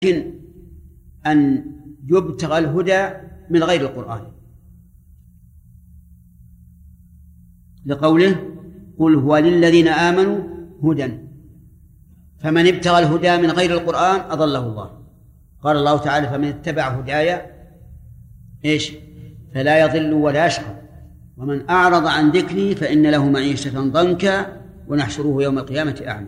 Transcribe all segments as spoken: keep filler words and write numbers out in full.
يمكن أن يبتغى الهدى من غير القرآن، لقوله قل هو للذين آمنوا هدى، فمن ابتغى الهدى من غير القرآن أضله الله. قال الله تعالى فمن اتبع هدايا إيش فلا يضل ولا يشقى ومن أعرض عن ذكري فإن له معيشة ضنكا ونحشره يوم القيامة أعمى.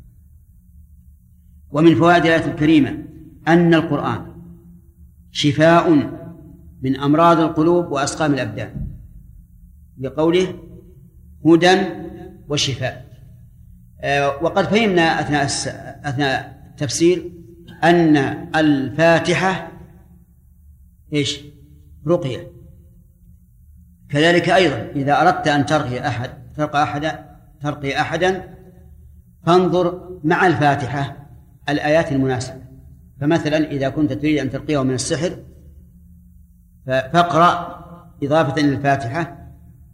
ومن فوائد الآية الكريمة أن القرآن شفاء من أمراض القلوب وأسقام الأبدان، لقوله هدى وشفاء. وقد فهمنا أثناء أثناء التفسير أن الفاتحة إيش رقية، كذلك أيضا إذا أردت أن ترقي أحد ترقى أحدا ترقي أحدا فانظر مع الفاتحة الآيات المناسبة. فمثلا إذا كنت تريد أن ترقيه من السحر فاقرأ إضافة للفاتحة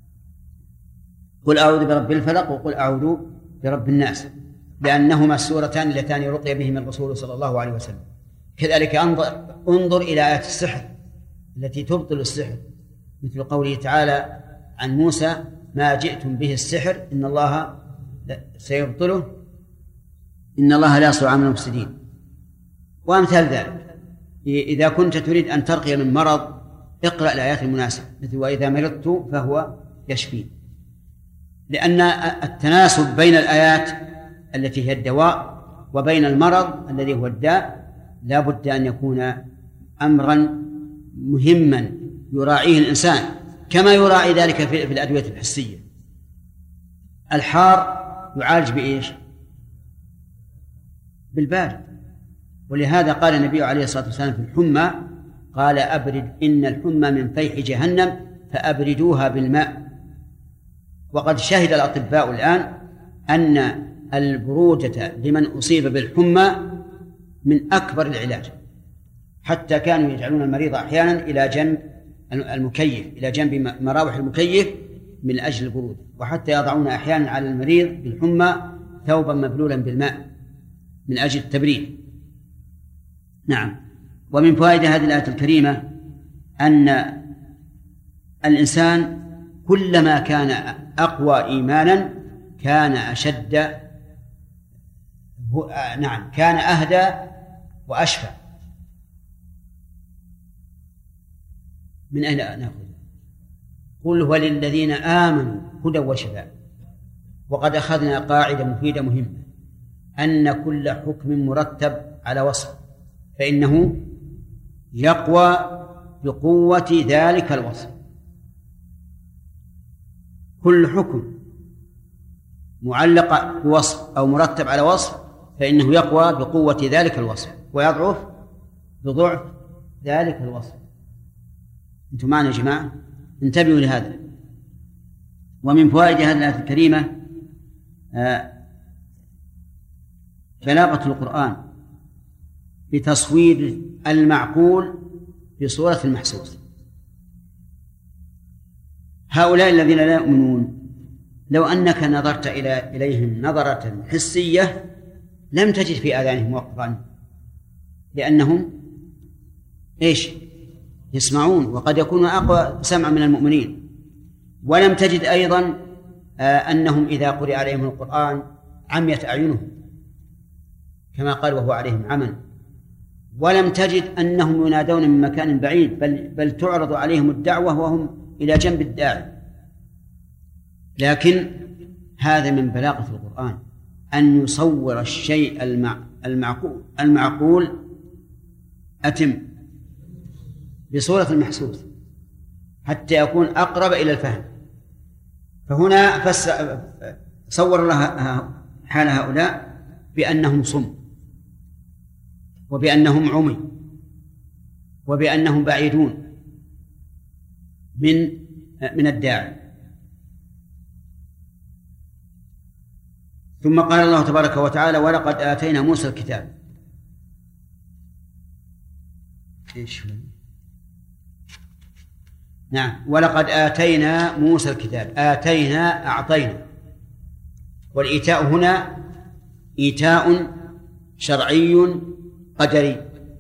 قل أعوذ برب الفلق وقل أعوذ برب الناس، لأنهما السورتان اللتان رقي بهما الرسول صلى الله عليه وسلم. كذلك انظر, انظر إلى آيات السحر التي تبطل السحر، مثل قوله تعالى عن موسى ما جئتم به السحر إن الله سيبطله إن الله لا يصلح عمل المفسدين، وأمثال ذلك. إذا كنت تريد أن ترقي من مرض اقرأ الآيات المناسبة، مثل وإذا مرضت فهو يشفي، لأن التناسب بين الآيات التي هي الدواء وبين المرض الذي هو الداء لا بد أن يكون أمرا مهما يراعيه الإنسان، كما يراعي ذلك في الأدوية الحسية. الحار يعالج بإيش؟ بالبارد، ولهذا قال النبي عليه الصلاة والسلام في الحمى قال أبرد إن الحمى من فيح جهنم فأبردوها بالماء. وقد شهد الأطباء الآن أن البرودة لمن أصيب بالحمى من أكبر العلاج، حتى كانوا يجعلون المريض أحيانا إلى جنب المكيف إلى جنب مراوح المكيف من أجل البرودة، وحتى يضعون أحيانا على المريض بالحمى ثوبا مبلولا بالماء من أجل التبريد. نعم. ومن فوائد هذه الآية الكريمة أن الإنسان كلما كان أقوى إيمانا كان أشد نعم كان أهدى وأشفى. من أين نأخذ؟ قل هو للذين آمنوا هدى وشفاء. وقد أخذنا قاعدة مفيدة مهمة أن كل حكم مرتب على وصف فإنه يقوى بقوة ذلك الوصف. كل حكم معلق بوصف أو مرتب على وصف فإنه يقوى بقوة ذلك الوصف ويضعف بضعف ذلك الوصف. أنتم معنا يا جماعة؟ انتبهوا لهذا. ومن فوائد هذه الآية الكريمة بلاغة القرآن بتصوير المعقول بصورة المحسوس. هؤلاء الذين لا يؤمنون لو أنك نظرت إلى إليهم نظرة حسية لم تجد في آذانهم وقرا، لأنهم إيش يسمعون وقد يكونوا أقوى سمعا من المؤمنين. ولم تجد أيضا أنهم إذا قرئ عليهم القرآن عميت أعينهم كما قال وهو عليهم عمى. ولم تجد أنهم ينادون من مكان بعيد بل, بل تعرض عليهم الدعوة وهم إلى جنب الداعي. لكن هذا من بلاغة القرآن أن يصور الشيء المعقول المعقول أتم بصورة المحسوس حتى يكون أقرب إلى الفهم. فهنا صور الله حال هؤلاء بأنهم صم وبأنهم عمي وبأنهم بعيدون من من الداعي. ثم قال الله تبارك وتعالى ولقد آتينا موسى الكتاب. إيش نعم ولقد آتينا موسى الكتاب. آتينا أعطينا، والإيتاء هنا إيتاء شرعي قدري،